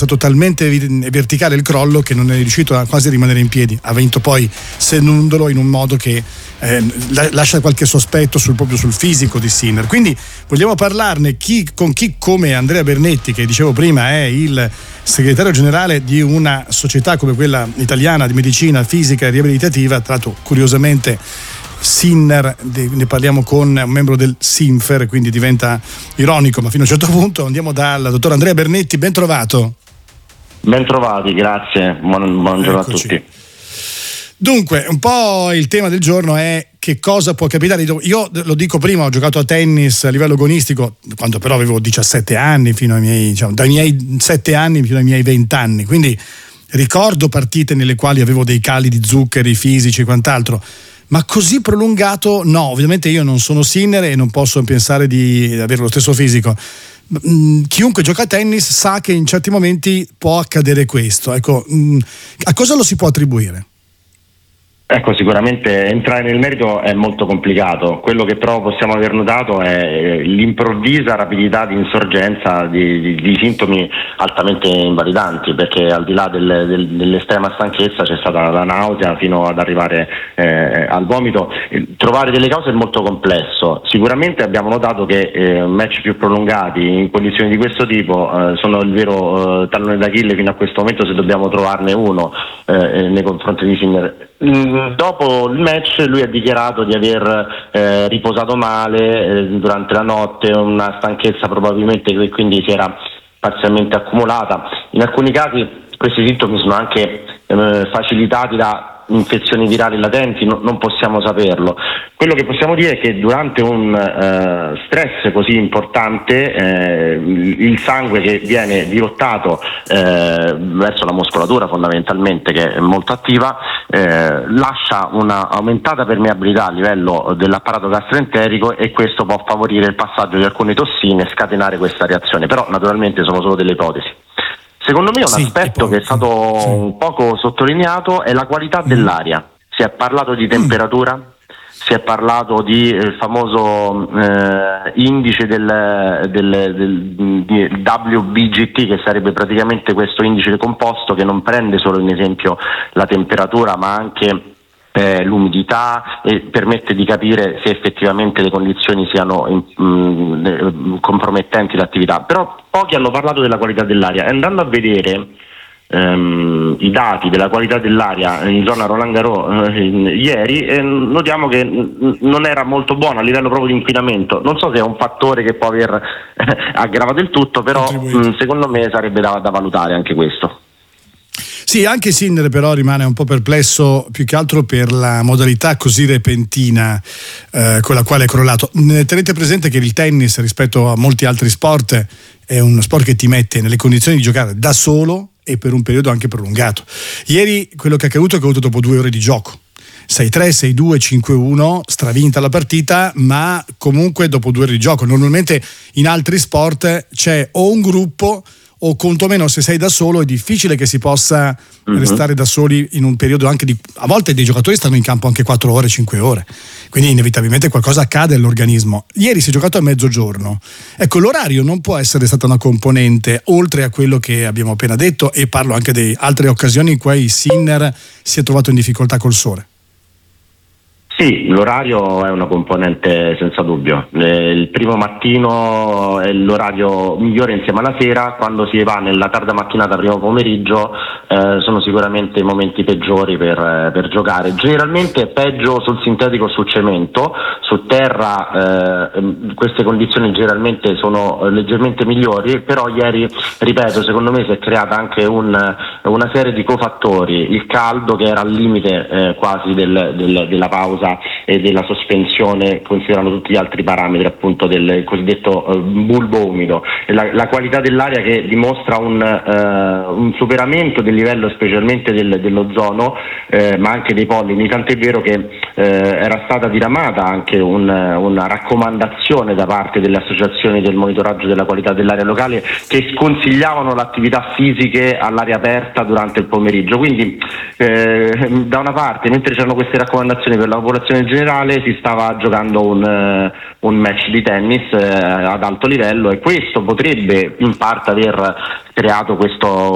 stato talmente verticale il crollo che non è riuscito a quasi rimanere in piedi. Ha vinto poi Senundolo in un modo che lascia qualche sospetto proprio sul fisico di Sinner. Quindi vogliamo parlarne con chi come Andrea Bernetti, che dicevo prima è il segretario generale di una società come quella italiana di medicina fisica e riabilitativa. Tra l'altro, curiosamente, Sinner, ne parliamo con un membro del SINFER, quindi diventa ironico, ma fino a un certo punto. Andiamo dal dottor Andrea Bernetti, ben trovato. Ben trovati, grazie, buongiorno a tutti. Dunque, un po' il tema del giorno è che cosa può capitare. Io lo dico prima, ho giocato a tennis a livello agonistico quando però avevo 17 anni, fino ai miei, dai miei 7 anni fino ai miei 20 anni, quindi ricordo partite nelle quali avevo dei cali di zuccheri fisici e quant'altro, ma così prolungato no. Ovviamente io non sono Sinner e non posso pensare di avere lo stesso fisico. Chiunque gioca a tennis sa che in certi momenti può accadere questo. Ecco, a cosa lo si può attribuire? Ecco, sicuramente entrare nel merito è molto complicato. Quello che però possiamo aver notato è l'improvvisa rapidità di insorgenza di sintomi altamente invalidanti, perché al di là dell'estrema stanchezza c'è stata la nausea fino ad arrivare al vomito. Trovare delle cause è molto complesso. Sicuramente abbiamo notato che match più prolungati in condizioni di questo tipo sono il vero tallone d'Achille fino a questo momento, se dobbiamo trovarne uno nei confronti di Sinner. Dopo il match lui ha dichiarato di aver riposato male durante la notte, una stanchezza probabilmente che quindi si era parzialmente accumulata. In alcuni casi questi sintomi sono anche facilitati da infezioni virali latenti, non possiamo saperlo. Quello che possiamo dire è che durante un stress così importante il sangue che viene dirottato verso la muscolatura fondamentalmente, che è molto attiva, lascia una aumentata permeabilità a livello dell'apparato gastroenterico, e questo può favorire il passaggio di alcune tossine e scatenare questa reazione, però naturalmente sono solo delle ipotesi. Secondo me un aspetto che è stato un poco sottolineato è la qualità dell'aria. Si è parlato di temperatura, si è parlato di famoso indice di WBGT, che sarebbe praticamente questo indice composto che non prende solo in esempio la temperatura ma anche l'umidità, e permette di capire se effettivamente le condizioni siano compromettenti l'attività. Però pochi hanno parlato della qualità dell'aria, e andando a vedere i dati della qualità dell'aria in zona Roland Garros ieri, notiamo che non era molto buona a livello proprio di inquinamento. Non so se è un fattore che può aver aggravato il tutto, però secondo me sarebbe da valutare anche questo. Sì, anche Sinner però rimane un po' perplesso, più che altro per la modalità così repentina con la quale è crollato. Tenete presente che il tennis, rispetto a molti altri sport, è uno sport che ti mette nelle condizioni di giocare da solo e per un periodo anche prolungato. Ieri quello che è accaduto dopo 2 ore di gioco. 6-3, 6-2, 5-1, stravinta la partita, ma comunque dopo 2 ore di gioco. Normalmente in altri sport c'è o un gruppo, o quantomeno se sei da solo è difficile che si possa restare da soli in un periodo anche a volte dei giocatori stanno in campo anche 4 ore, 5 ore, quindi inevitabilmente qualcosa accade all'organismo. Ieri si è giocato a mezzogiorno, ecco, l'orario non può essere stata una componente oltre a quello che abbiamo appena detto, e parlo anche di altre occasioni in cui Sinner si è trovato in difficoltà col sole. Sì, l'orario è una componente senza dubbio. Il primo mattino è l'orario migliore insieme alla sera. Quando si va nella tarda mattinata, primo pomeriggio, sono sicuramente i momenti peggiori per giocare. Generalmente è peggio sul sintetico o sul cemento. Su terra queste condizioni generalmente sono leggermente migliori, però ieri, ripeto, secondo me si è creata anche una serie di cofattori. Il caldo, che era al limite quasi della pausa e della sospensione, considerando tutti gli altri parametri appunto del cosiddetto bulbo umido, e la qualità dell'aria che dimostra un superamento del livello specialmente dell'ozono, ma anche dei pollini, tant'è vero che era stata diramata anche una raccomandazione da parte delle associazioni del monitoraggio della qualità dell'aria locale, che sconsigliavano l'attività fisiche all'aria aperta durante il pomeriggio. Quindi da una parte, mentre c'erano queste raccomandazioni per la popolazione generale, si stava giocando un match di tennis ad alto livello, e questo potrebbe in parte aver creato questo